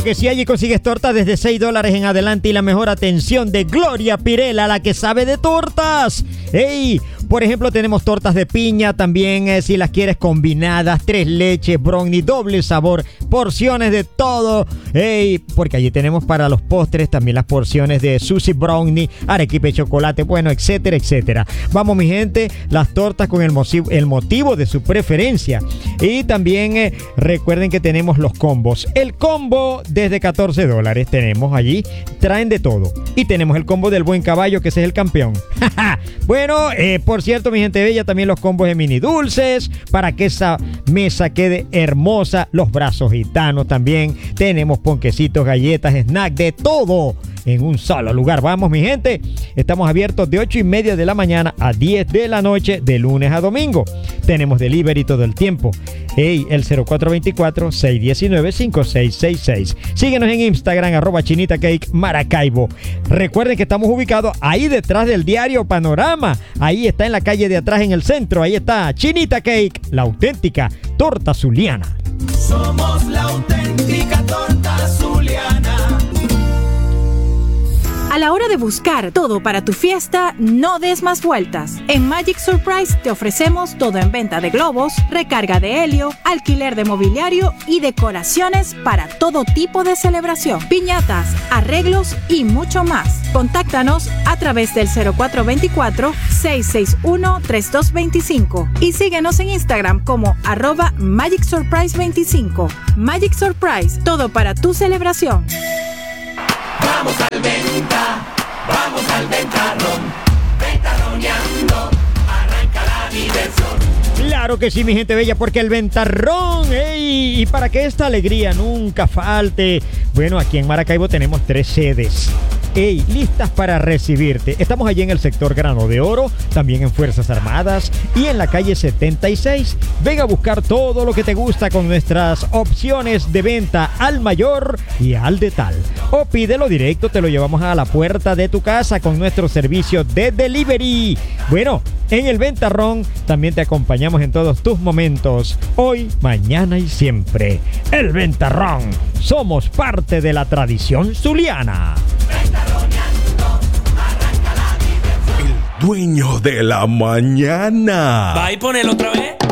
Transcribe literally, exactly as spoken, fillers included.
Claro que sí, allí consigues tortas desde seis dólares en adelante y la mejor atención de Gloria Pirela, la que sabe de tortas. ¡Ey! Por ejemplo, tenemos tortas de piña, también eh, si las quieres combinadas, tres leches, brownie, doble sabor, porciones de todo. ¡Ey! Porque allí tenemos para los postres también las porciones de sushi brownie, arequipe de chocolate, bueno, etcétera, etcétera. Vamos, mi gente, las tortas con el motivo, el motivo de su preferencia. Y también eh, recuerden que tenemos los combos. El combo desde catorce dólares tenemos allí, traen de todo. Y tenemos el combo del buen caballo, que ese es el campeón. Bueno, eh, por cierto, mi gente bella, también los combos de mini dulces para que esa mesa quede hermosa. Los brazos gitanos también. Tenemos ponquecitos, galletas, snack, de todo en un solo lugar. Vamos, mi gente, estamos abiertos de ocho y media de la mañana a diez de la noche, de lunes a domingo. Tenemos delivery todo el tiempo. Hey, el cero cuatro dos cuatro, seis uno nueve, cinco seis seis seis. Síguenos en Instagram, arroba Chinita Cake Maracaibo. Recuerden que estamos ubicados ahí detrás del diario Panorama. Ahí está en la calle de atrás en el centro. Ahí está Chinita Cake, la auténtica torta zuliana. Somos la auténtica torta zuliana. A la hora de buscar todo para tu fiesta, no des más vueltas. En Magic Surprise te ofrecemos todo en venta de globos, recarga de helio, alquiler de mobiliario y decoraciones para todo tipo de celebración, piñatas, arreglos y mucho más. Contáctanos a través del cero cuatro dos cuatro, seis seis uno, tres dos dos cinco y síguenos en Instagram como arroba Magic Surprise veinticinco. Magic Surprise, todo para tu celebración. Vamos al venta, vamos al ventarrón, ventarroneando, arranca la diversión. Claro que sí, mi gente bella, porque el ventarrón, ¡ey! Y para que esta alegría nunca falte, bueno, aquí en Maracaibo tenemos tres sedes. ¡Ey! Listas para recibirte. Estamos allí en el sector Grano de Oro, también en Fuerzas Armadas y en la calle setenta y seis. Ven a buscar todo lo que te gusta con nuestras opciones de venta al mayor y al detal. O pídelo directo, te lo llevamos a la puerta de tu casa con nuestro servicio de delivery. Bueno, en el Ventarrón también te acompañamos en todos tus momentos, hoy, mañana y siempre. El Ventarrón, somos parte de la tradición zuliana. El dueño de la mañana. Va y ponelo otra vez.